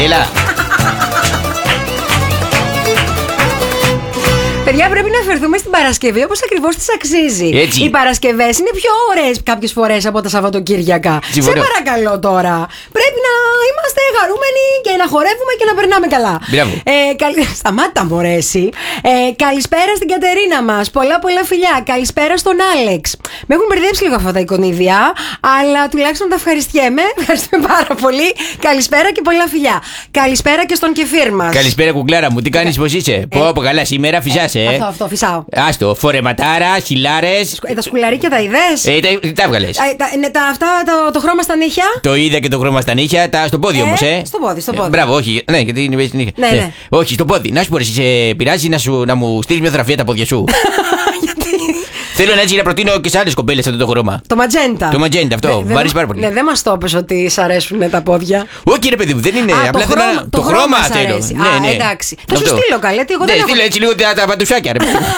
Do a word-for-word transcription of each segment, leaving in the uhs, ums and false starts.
Έλα. Παιδιά, πρέπει να αφαιρθούμε στην Παρασκευή όπως ακριβώς της αξίζει. Έτσι. Οι Παρασκευές είναι πιο ωραίες κάποιες φορές από τα Σαββατοκύριακα. Συμφωνώ. Σε παρακαλώ τώρα. Πρέπει να είμαστε χαρούμενοι και να χορεύουμε και να περνάμε καλά. Μπράβο. Ε, καλ... Σταμάτα, μωρέσει. Ε, καλησπέρα στην Κατερίνα μας. Πολλά πολλά φιλιά. Καλησπέρα στον Άλεξ. Με έχουν μπερδέψει λίγο αυτά τα εικονίδια, αλλά τουλάχιστον τα ευχαριστιέμαι. Ευχαριστούμε πάρα πολύ. Καλησπέρα και πολλά φιλιά. Καλησπέρα και στον Κεφίρ μας. Καλησπέρα, κουκλάρα μου. Τι κάνεις, πώς είσαι? Πω, πω, καλά, σήμερα φυσάς, ε. Αυτό, αυτό, φυσάω. Άστο, φορεματάρα, χιλάρες. Ε, τα σκουλαρίκια τα είδες? Ε, τα, τα βγάλες. Ε, τα, ναι, τα, αυτά, το, το χρώμα στα νύχια. Το είδα και το χρώμα στα νύχια, τα στο πόδι Ε, όμως, ε. στο πόδι, στο πόδι. Ε, μπράβο, όχι. Ναι, γιατί είναι στην νύχια. Ναι, Ε, ναι. όχι, στο πόδι. Να σου πω, εσύ σε πειράζει να, σου, να μου στείλεις μια φωτογραφία τα πόδια σου? Θέλω να έτσι να προτείνω και σε άλλες κοπέλες αυτό το χρώμα. Το ματζέντα. Το ματζέντα, αυτό. Μ' αρέσει πάρα πολύ. Ναι, δεν μας το είπες ότι σ' αρέσουν τα πόδια. Όχι, ρε παιδί μου, δεν είναι. Α, Απλά το θέλω χρώμα, να. το Το χρώμα χρώμα σ' θέλω. αρέσει. Ναι, Α, ναι. εντάξει. Θα σου Αυτό. στείλω καλέ, γιατί εγώ Ναι, δεν έχω. στείλω έτσι λίγο τα, τα παντουσάκια, ρε.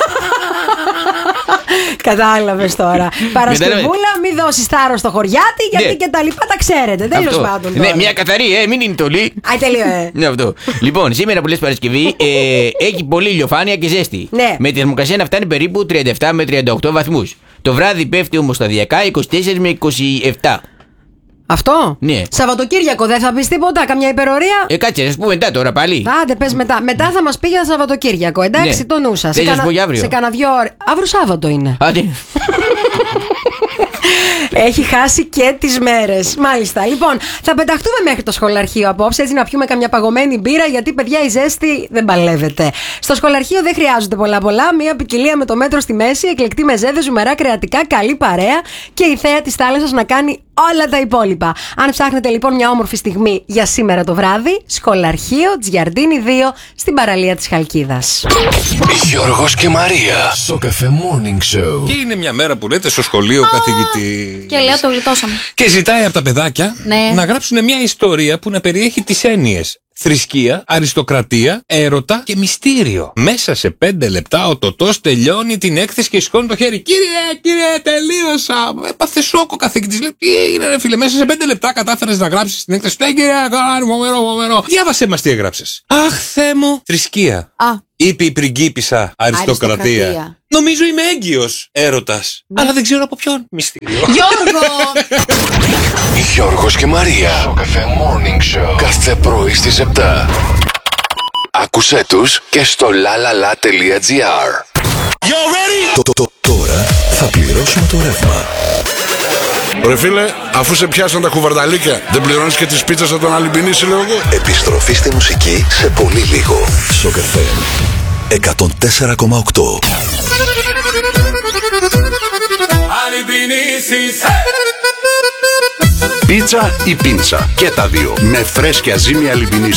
Κατάλαβες τώρα. Παρασκευούλα, μην δώσεις θάρρος στο χωριάτι, γιατί Ναι. και τα λοιπά τα ξέρετε. Τέλος Αυτό. πάντων. Ναι, τώρα. μια καθαρή, ε, μην είναι τολή. Α, τελείω, ε. Ναι, αυτό. Λοιπόν, σήμερα που λες Παρασκευή, ε, έχει πολύ ηλιοφάνεια και ζέστη. Ναι. Με τη θερμοκρασία να φτάνει περίπου τριάντα επτά με τριάντα οκτώ βαθμούς. Το βράδυ πέφτει όμως σταδιακά είκοσι τέσσερα με είκοσι επτά. Αυτό. Ναι. Σαββατοκύριακο δεν θα πεις τίποτα, καμιά υπερορία. Ε, κάτσε, ας πούμε μετά τώρα πάλι. Άντε, πες μετά. Μετά θα μας πει για Σαββατοκύριακο. Εντάξει, Ναι. το νου σας. Δεν θα σου πω για αύριο. Σε κάνα δυο ώρες. Αύριο Σάββατο είναι. Άντε. Έχει χάσει και τις μέρες. Μάλιστα. Λοιπόν, θα πεταχτούμε μέχρι το σχολαρχείο απόψε, έτσι να πιούμε καμιά παγωμένη μπύρα, γιατί παιδιά η ζέστη δεν παλεύεται. Στο σχολαρχείο δεν χρειάζονται πολλά πολλά. Μία ποικιλία με το μέτρο στη μέση, εκλεκτή μεζέδες, ζουμερά κρεατικά, καλή παρέα και η θέα της θάλασσας να κάνει όλα τα υπόλοιπα. Αν ψάχνετε λοιπόν μια όμορφη στιγμή για σήμερα το βράδυ, σχολαρχείο Τζιαρντίνη δύο στην παραλία της Χαλκίδας. Γιώργος και Μαρία. Σοκαφέ Morning Show. Και είναι μια μέρα που λέτε στο σχολείο ο καθηγητής. Και λέω το γλιτώσαμε. Και ζητάει από τα παιδάκια Ναι. να γράψουν μια ιστορία που να περιέχει τις έννοιες θρησκεία, αριστοκρατία, έρωτα και μυστήριο. Μέσα σε πέντε λεπτά ο Τωτός τελειώνει την έκθεση και σηκώνει το χέρι. Κύριε, κύριε, τελείωσα. Έπαθε σοκ ο καθηγητής. Λέει, τι έγινε, ρε φίλε, μέσα σε πέντε λεπτά κατάφερες να γράψεις την έκθεση. Ναι, κύριε, κάνω, φοβερό, φοβερό. Διάβασέ μας τι έγραψες. Αχ, Θεέ μου, θρησκεία. Α, Είπε η πριγκίπισσα αριστοκρατία. Αριστοκρατία. Νομίζω είμαι έγκυος έρωτας. Αλλά δεν ξέρω από ποιον. Μυστήριο. Γιώργο! Γιώργος και Μαρία. Σοκαφέ Morning Show. Κάθε πρωί στις επτά. Άκουσέ τους και στο lalala.gr. Το, το, το, τώρα θα πληρώσουμε το ρεύμα. Ρε φίλε, αφού σε πιάσαν τα κουβαρνταλίκια, δεν πληρώνεις και τις πίτσες από τον Αλυμπινίση, λέω εγώ. Επιστροφή στη μουσική σε πολύ λίγο. Σοκαφέ εκατόν τέσσερα κόμμα οκτώ. Πίτσα ή πίντσα. Και τα δύο. Με φρέσκια ζύμη Αλυμπινίση.